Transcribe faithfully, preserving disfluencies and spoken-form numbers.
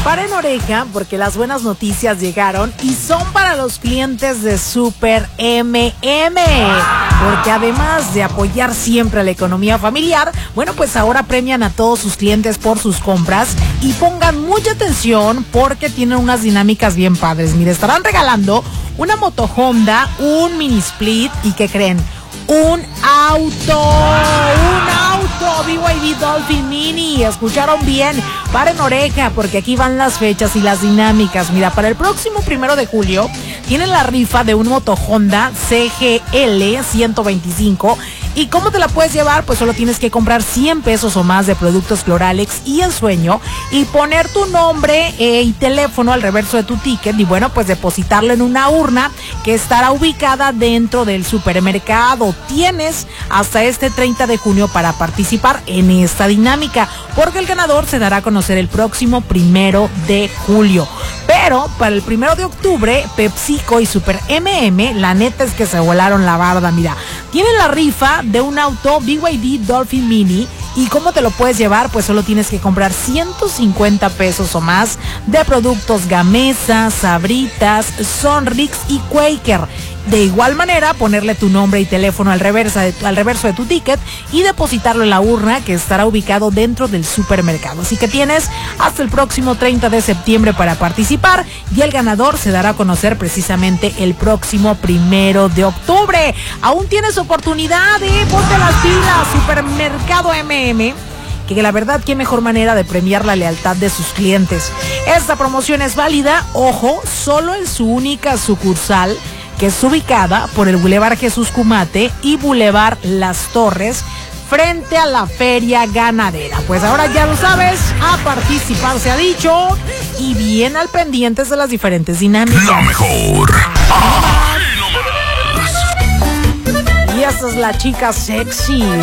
Paren oreja porque las buenas noticias llegaron y son para los clientes de Super M M. Porque además de apoyar siempre a la economía familiar, bueno, pues ahora premian a todos sus clientes por sus compras y pongan mucha atención porque tienen unas dinámicas bien padres. Mire, estarán regalando una moto Honda, un mini split y ¿qué creen? Un auto, un auto, B Y D Dolphin Mini. Escucharon bien, paren oreja porque aquí van las fechas y las dinámicas. Mira, para el próximo primero de julio tienen la rifa de un moto Honda C G L ciento veinticinco. ¿Y cómo te la puedes llevar? Pues solo tienes que comprar cien pesos o más de productos Cloralex y Ensueño y poner tu nombre eh, y teléfono al reverso de tu ticket y bueno, pues depositarlo en una urna que estará ubicada dentro del supermercado. Tienes hasta este treinta de junio para participar en esta dinámica porque el ganador se dará a conocer el próximo primero de julio. Pero para el primero de octubre, PepsiCo y Super M M, la neta es que se volaron la barda. Mira, tienen la rifa de un auto B Y D Dolphin Mini. ¿Y cómo te lo puedes llevar? Pues solo tienes que comprar ciento cincuenta pesos o más de productos Gamesa, Sabritas, Sonrix y Quaker. De igual manera, ponerle tu nombre y teléfono al reverso, de, al reverso de tu ticket y depositarlo en la urna que estará ubicado dentro del supermercado. Así que tienes hasta el próximo treinta de septiembre para participar y el ganador se dará a conocer precisamente el próximo primero de octubre. Aún tienes oportunidad, ¿eh? Ponte las pilas, Supermercado M M. Que la verdad, qué mejor manera de premiar la lealtad de sus clientes. Esta promoción es válida, ojo, solo en su única sucursal, que es ubicada por el Boulevard Jesús Cumate y Boulevard Las Torres, frente a la Feria Ganadera. Pues ahora ya lo sabes, a participar se ha dicho, y bien al pendientes de las diferentes dinámicas. La mejor. Y esta es la chica sexy,